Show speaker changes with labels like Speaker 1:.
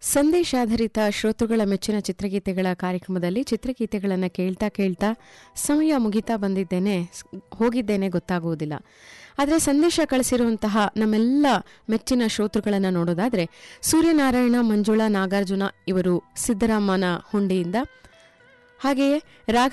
Speaker 1: ಸಂದೇಶಾಧಾರಿತ ಶ್ರೋತೃಗಳ ಮೆಚ್ಚಿನ ಚಿತ್ರಗೀತೆಗಳ ಕಾರ್ಯಕ್ರಮದಲ್ಲಿ ಚಿತ್ರಗೀತೆಗಳನ್ನು ಕೇಳ್ತಾ ಕೇಳ್ತಾ ಸಮಯ ಮುಗಿತಾ ಹೋಗಿದ್ದೇನೆ ಗೊತ್ತಾಗುವುದಿಲ್ಲ. ಆದರೆ ಸಂದೇಶ ಕಳಿಸಿರುವಂತಹ ನಮ್ಮೆಲ್ಲ ಮೆಚ್ಚಿನ ಶ್ರೋತೃಗಳನ್ನು ನೋಡೋದಾದರೆ ಸೂರ್ಯನಾರಾಯಣ, ಮಂಜುಳಾ, ನಾಗಾರ್ಜುನ ಇವರು ಸಿದ್ದರಾಮನ ಹುಂಡಿಯಿಂದ, ಹಾಗೆಯೇ